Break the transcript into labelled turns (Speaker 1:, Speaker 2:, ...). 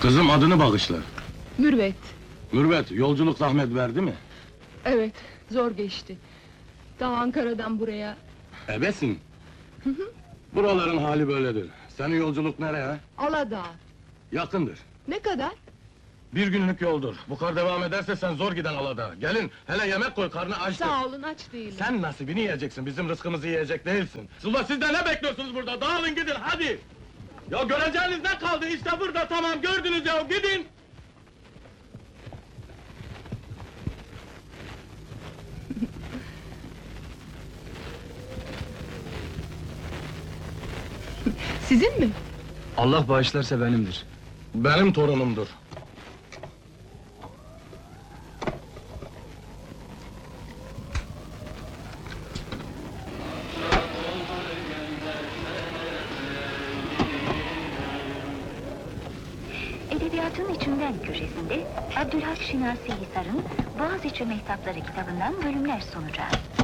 Speaker 1: Kızım adını bağışla.
Speaker 2: Mürvet.
Speaker 1: Mürvet, yolculuk zahmet verdi mi?
Speaker 2: Evet, zor geçti. Daha Ankara'dan buraya.
Speaker 1: Ebesin. Buraların hali böyledir. Senin yolculuk nereye?
Speaker 2: Aladağ.
Speaker 1: Yakındır.
Speaker 2: Ne kadar?
Speaker 1: Bir günlük yoldur. Bu kar devam ederse sen zor giden alada. Gelin, hele yemek koy, karnı açtır.
Speaker 2: Sağ olun, aç değilim.
Speaker 1: Sen nasibini yiyeceksin, bizim rızkımızı yiyecek değilsin. Ulan siz de ne bekliyorsunuz burada? Dağılın gidin, hadi! Ya göreceğiniz ne kaldı? İşte burada, tamam, gördünüz ya, gidin!
Speaker 2: Sizin mi?
Speaker 3: Allah bağışlarsa benimdir.
Speaker 1: Benim torunumdur.
Speaker 4: Edebiyatın içinden köşesinde Abdülhak Şinasi Hisar'ın Boğaziçi Mehtapları kitabından bölümler sunacağız.